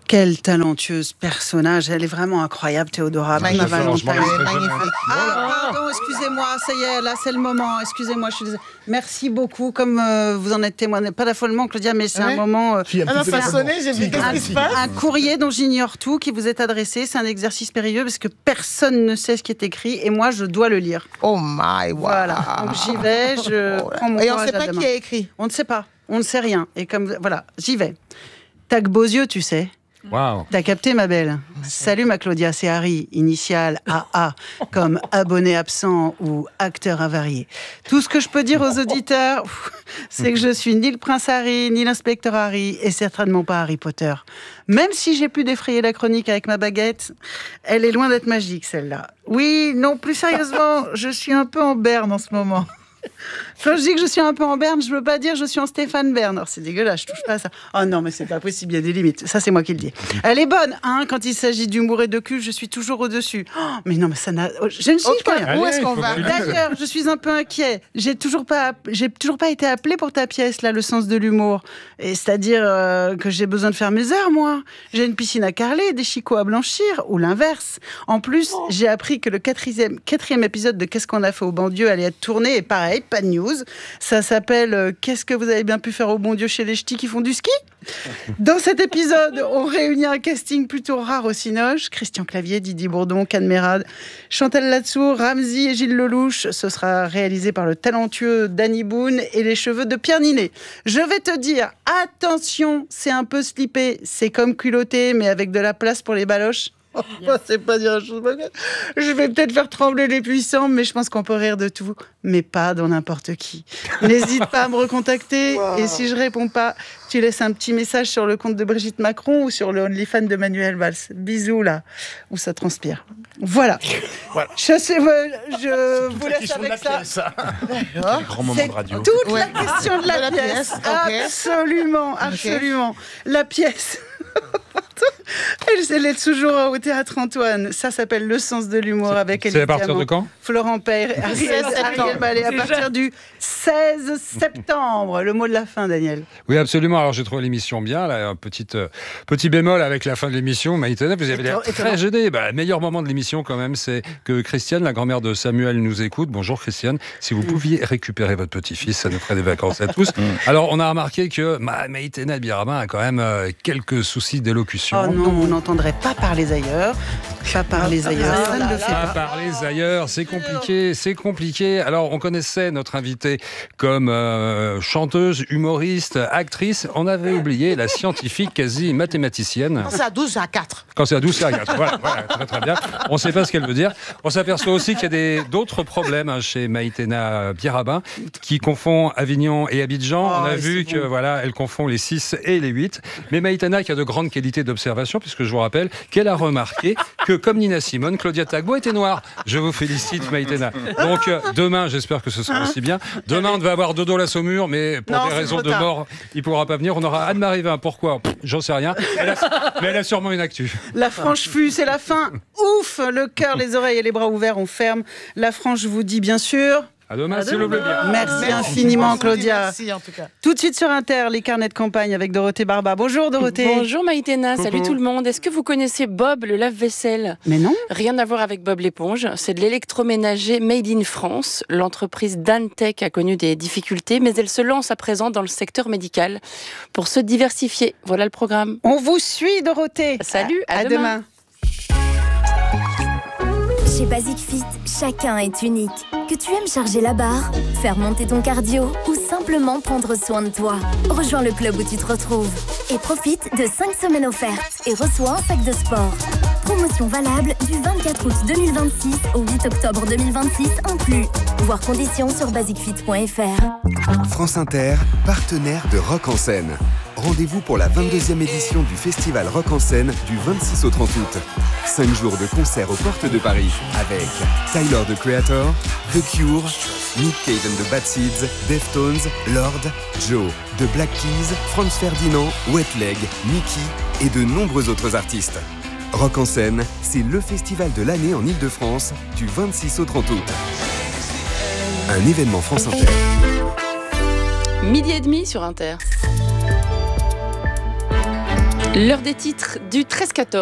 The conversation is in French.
Quelle talentueuse personnage, elle est vraiment incroyable, Théodora. Magnifique. Pardon, excusez-moi, ça y est, là c'est le moment. Excusez-moi, je suis désolée. Merci beaucoup, comme vous en êtes témoin. Pas d'affolement, Claudia, mais c'est un moment. Ça sonnait, j'ai vu qu'est-ce qui se passe. Un courrier dont j'ignore tout qui vous est adressé. C'est un exercice périlleux parce que personne ne sait ce qui est écrit et moi je dois le lire. Oh my, wow. Voilà, donc j'y vais, je prends mon courage. Et on ne sait pas qui a écrit. On ne sait pas, on ne sait rien. Et comme voilà, j'y vais. T'as que beaux yeux, tu sais. Wow. T'as capté, ma belle. Salut, ma Claudia, c'est Harry, initiale AA, comme abonné absent ou acteur avarié. Tout ce que je peux dire aux auditeurs, c'est que je suis ni le prince Harry, ni l'inspecteur Harry, et certainement pas Harry Potter. Même si j'ai pu défrayer la chronique avec ma baguette, elle est loin d'être magique, celle-là. Oui, non, plus sérieusement, je suis un peu en berne en ce moment. Quand je dis que je suis un peu en berne, je veux pas dire je suis en Stéphane Bern. Alors, c'est dégueulasse, je touche pas à ça. Oh non, mais c'est pas possible, il y a des limites. Ça, c'est moi qui le dis. Elle est bonne, hein, quand il s'agit d'humour et de cul, je suis toujours au-dessus. Oh, mais non, mais ça n'a... Je ne suis pas rien. Où est-ce qu'on va ? D'ailleurs, je suis un peu inquiet. J'ai toujours pas été appelée pour ta pièce, là, le sens de l'humour. Et c'est-à-dire que j'ai besoin de faire mes heures, moi. J'ai une piscine à carreler, des chicots à blanchir, ou l'inverse. En plus, j'ai appris que le quatrième épisode de Qu'est-ce qu'on a fait au bon Dieu allait être tourné, et pareil, pas de news. Ça s'appelle Qu'est-ce que vous avez bien pu faire au bon Dieu chez les ch'tis qui font du ski ? Dans cet épisode, on réunit un casting plutôt rare au Cinoche. Christian Clavier, Didier Bourdon, Canmerade, Chantal Latsou, Ramzy et Gilles Lelouch. Ce sera réalisé par le talentueux Danny Boone et les cheveux de Pierre Ninet. Je vais te dire, attention, c'est un peu slippé. C'est comme culotté, mais avec de la place pour les baloches. Oh, c'est pas dire une chose. Je vais peut-être faire trembler les puissants, mais je pense qu'on peut rire de tout, mais pas dans n'importe qui. N'hésite pas à me recontacter, et si je réponds pas, tu laisses un petit message sur le compte de Brigitte Macron ou sur le OnlyFans de Manuel Valls. Bisous là, où ça transpire. Voilà. Je vous laisse avec ça. Grand moment de radio. Toute la question de la pièce. Okay. Absolument. La pièce. Elle est toujours au Théâtre Antoine. Ça s'appelle Le sens de l'humour avec Elie C'est à partir Diamant, de quand ? Florent Père, Ariel Ballet, à partir du 16 septembre. Le mot de la fin, Daniel. Oui, absolument. Alors, j'ai trouvé l'émission bien. Là, un petit bémol avec la fin de l'émission. Maïtena, vous avez l'air très gênée. Le meilleur moment de l'émission, quand même, c'est que Christiane, la grand-mère de Samuel, nous écoute. Bonjour, Christiane. Si vous pouviez récupérer votre petit-fils, ça nous ferait des vacances à tous. Alors, on a remarqué que Maïtena Birabin a quand même quelques soucis d'élocution. Oh non, vous n'entendrez pas parler ailleurs. Pas parler ailleurs. Ça ne le fait Pas pas. parler ailleurs, c'est compliqué. Alors, on connaissait notre invitée comme chanteuse, humoriste, actrice. On avait oublié la scientifique quasi mathématicienne. Quand c'est à 12, c'est à 4. Quand c'est à 12, c'est à 4. Voilà, très très bien. On ne sait pas ce qu'elle veut dire. On s'aperçoit aussi qu'il y a d'autres problèmes chez Maïtena Birabin, qui confond Avignon et Abidjan. On a vu que elle confond les 6 et les 8. Mais Maïtena qui a de grandes qualités d'observation, puisque je vous rappelle qu'elle a remarqué que, comme Nina Simone, Claudia Tagbo était noire. Je vous félicite, Maïtena. Donc, demain, j'espère que ce sera aussi bien. Demain, on devait avoir Dodo la Saumure, mais pour des raisons de mort, il ne pourra pas venir. On aura Anne-Marie Vin. Pourquoi ? J'en sais rien. Mais elle a sûrement une actu. La franche fut, c'est la fin. Ouf, le cœur, les oreilles et les bras ouverts, on ferme. La franche vous dit bien sûr... À demain, s'il vous plaît bien. Merci infiniment, Claudia. Merci, en tout cas. Tout de suite sur Inter, les carnets de campagne avec Dorothée Barba. Bonjour, Dorothée. Bonjour Maïtena, Coucou. salut tout le monde. Est-ce que vous connaissez Bob, le lave-vaisselle ? Mais non. Rien à voir avec Bob l'éponge. C'est de l'électroménager made in France. L'entreprise Dantec a connu des difficultés, mais elle se lance à présent dans le secteur médical pour se diversifier. Voilà le programme. On vous suit, Dorothée. Salut, à demain. Chez Basic Fit, chacun est unique. Que tu aimes charger la barre, faire monter ton cardio ou simplement prendre soin de toi, rejoins le club où tu te retrouves. Et profite de 5 semaines offertes et reçois un sac de sport. Promotion valable du 24 août 2026 au 8 octobre 2026 inclus. Voir conditions sur basicfit.fr. France Inter, partenaire de Rock en Scène. Rendez-vous pour la 22e édition du festival Rock en Scène du 26 au 30 août. 5 jours de concerts aux portes de Paris avec Tyler, the Creator, The Cure, Nick Cave and the Bad Seeds, Deftones, Lord, Joe, The Black Keys, Franz Ferdinand, Wet Leg, Mickey et de nombreux autres artistes. Rock en Scène, c'est le festival de l'année en Ile-de-France du 26 au 30 août. Un événement France Inter. 12:30 sur Inter. L'heure des titres du 13-14.